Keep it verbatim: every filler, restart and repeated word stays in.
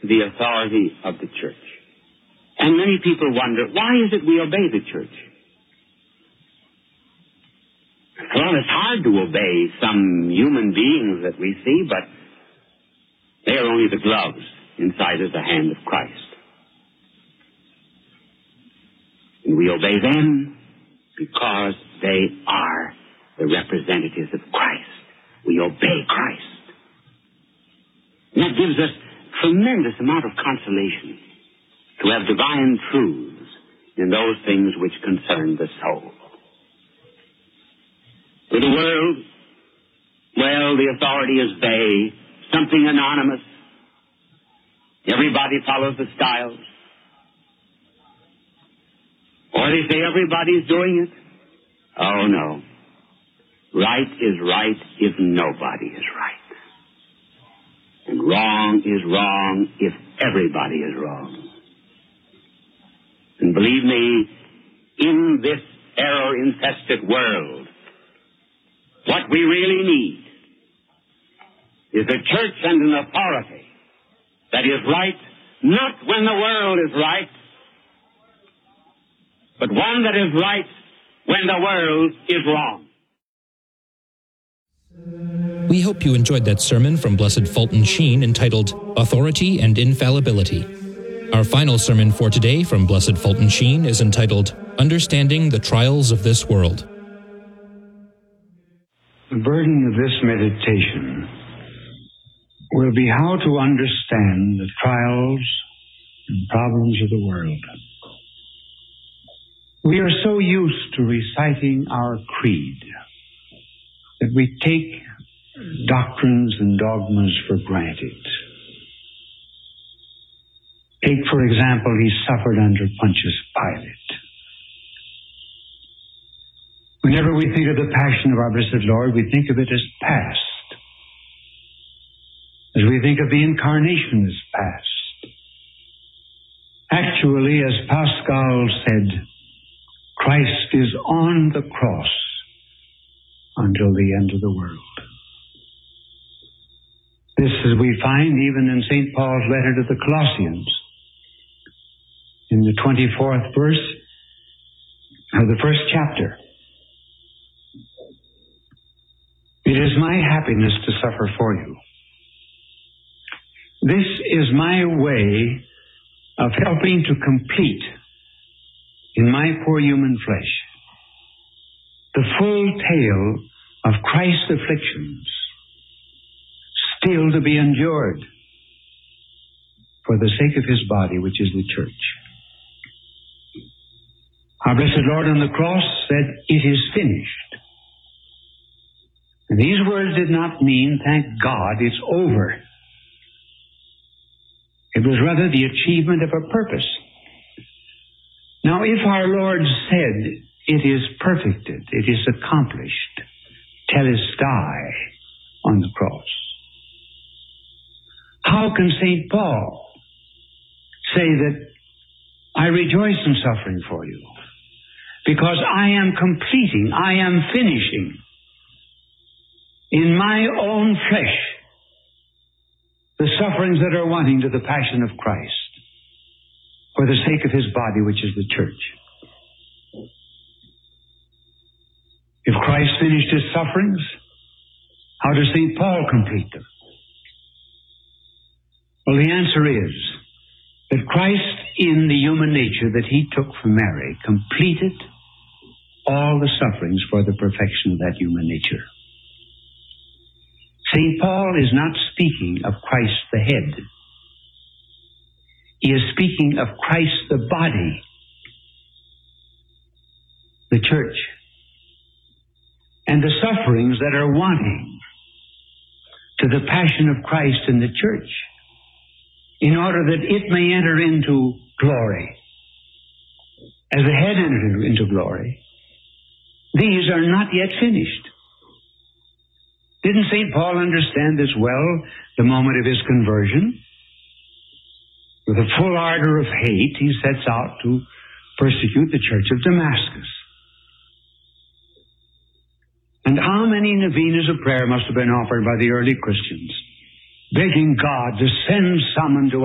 the authority of the church. And many people wonder, why is it we obey the church? Well, it's hard to obey some human beings that we see, but they are only the gloves inside of the hand of Christ. And we obey them because they are the representatives of Christ. We obey Christ. And that gives us tremendous amount of consolation to have divine truths in those things which concern the soul. For the world, well, the authority is vague, something anonymous. Everybody follows the styles. Or they say everybody's doing it. Oh, no. Right is right if nobody is right. And wrong is wrong if everybody is wrong. And believe me, in this error-infested world, what we really need is a church and an authority that is right, not when the world is right, but one that is right when the world is wrong. We hope you enjoyed that sermon from Blessed Fulton Sheen entitled Authority and Infallibility. Our final sermon for today from Blessed Fulton Sheen is entitled Understanding the Trials of This World. The burden of this meditation will be how to understand the trials and problems of the world. We are so used to reciting our creed that we take doctrines and dogmas for granted. Take, for example, he suffered under Pontius Pilate. Whenever we think of the passion of our blessed Lord, we think of it as past. As we think of the incarnation as past. Actually, as Pascal said, Christ is on the cross until the end of the world. This, as we find even in Saint Paul's letter to the Colossians, in the twenty-fourth verse of the first chapter. It is my happiness to suffer for you. This is my way of helping to complete in my poor human flesh the full tale of Christ's afflictions still to be endured for the sake of his body, which is the church. Our blessed Lord on the cross said, "It is finished." And these words did not mean, thank God, it's over. It was rather the achievement of a purpose. Now, if our Lord said, "It is perfected, it is accomplished," telestai, on the cross, how can Saint Paul say that I rejoice in suffering for you? Because I am completing, I am finishing in my own flesh the sufferings that are wanting to the passion of Christ for the sake of his body, which is the church. If Christ finished his sufferings, how does Saint Paul complete them? Well, the answer is that Christ, in the human nature that he took from Mary, completed all the sufferings for the perfection of that human nature. Saint Paul is not speaking of Christ the head. He is speaking of Christ the body, the church, and the sufferings that are wanting to the passion of Christ in the church in order that it may enter into glory. As the head entered into glory, these are not yet finished. Didn't Saint Paul understand this well the moment of his conversion? With a full ardor of hate, he sets out to persecute the church of Damascus. And how many novenas of prayer must have been offered by the early Christians, begging God to send someone to